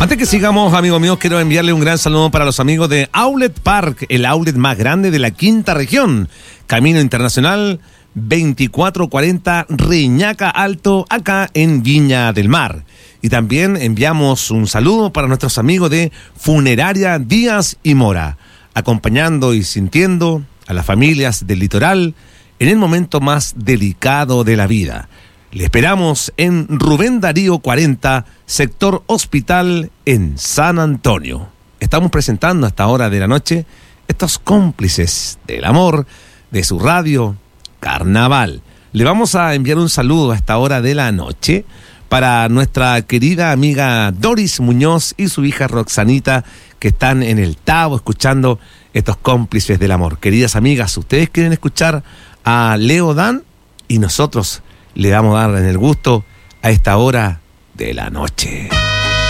Antes que sigamos, amigos míos, quiero enviarle un gran saludo para los amigos de Outlet Park, el outlet más grande de la quinta región. Camino Internacional 2440 Reñaca Alto, acá en Viña del Mar. Y también enviamos un saludo para nuestros amigos de Funeraria Díaz y Mora, acompañando y sintiendo a las familias del litoral en el momento más delicado de la vida. Le esperamos en Rubén Darío 40, sector Hospital en San Antonio. Estamos presentando a esta hora de la noche estos cómplices del amor de su radio Carnaval. Le vamos a enviar un saludo a esta hora de la noche para nuestra querida amiga Doris Muñoz y su hija Roxanita, que están en el Tabo escuchando estos cómplices del amor. Queridas amigas, ustedes quieren escuchar a Leo Dan y nosotros le vamos a dar en el gusto a esta hora de la noche.